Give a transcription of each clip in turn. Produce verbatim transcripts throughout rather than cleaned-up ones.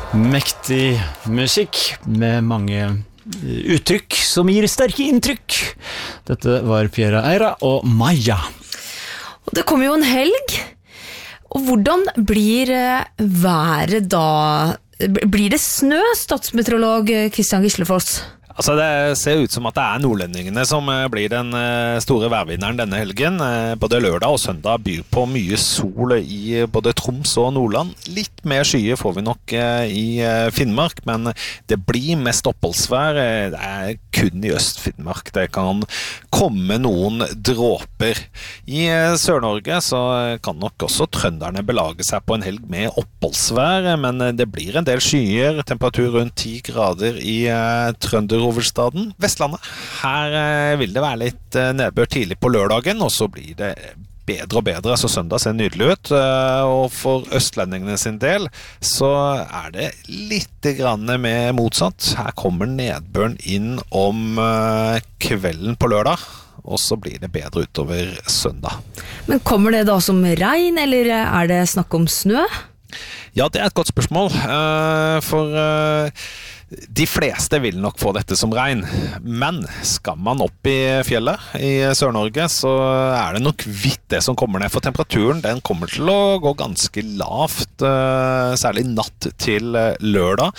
Mektig musikk med mange uttrykk som gir sterke inntrykk. Dette var Piera Eira og Maja. Og det kommer jo en helg. Og hvordan blir været da? Blir det snø, statsmeteorolog Kristian Gislefoss? Altså det ser ut som at det er nordlendingene som blir den store værvinneren denne helgen. Både lørdag og søndag byr på mye sol i både Troms og Nordland. Litt mer skyer får vi nok i Finnmark, men det blir mest oppholdsvær. Det er kun i Øst-Finnmark det kan komme noen dråper. I Sør-Norge så kan nok også trønderne belage seg på en helg med oppholdsvær, men det blir en del skyer, temperatur rundt ti grader i Trønderoverstaden. Vestlandet. Her eh, vil det være litt eh, nedbør tidlig på lørdagen, og så blir det bedre og bedre, så søndag ser nydelig ut. Eh, og for østlendingene sin del, så er det litt grann med motsatt. Her kommer nedbøren inn om eh, kvelden på lørdag, og så blir det bedre utover søndag. Men kommer det da som regn, eller er det snakk om snø? Ja, det er et godt spørsmål, eh, for eh, de fleste vil nok få dette som regn, men skal man opp i fjellet i Sør-Norge, så er det nok vidt det som kommer ned, for temperaturen den kommer til å gå ganske lavt, særlig natt til lørdag.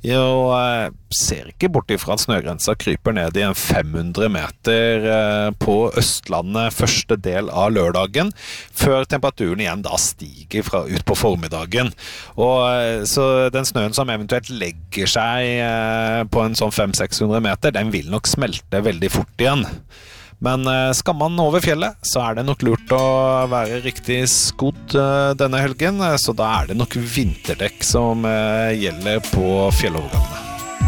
Jeg ser ikke bort ifra at snøgrensa kryper ned i en fem hundre meter på Østlandet første del av lørdagen, før temperaturen igjen da stiger fra ut på formiddagen. Og så den snøen som eventuelt legger seg på en sånn fem til seks hundre meter, den vil nok smelte veldig fort igjen. Men skal man over fjellet, så er det nok lurt å være riktig skodd denne helgen, så da er det nok vinterdekk som gjelder på fjellovergangene.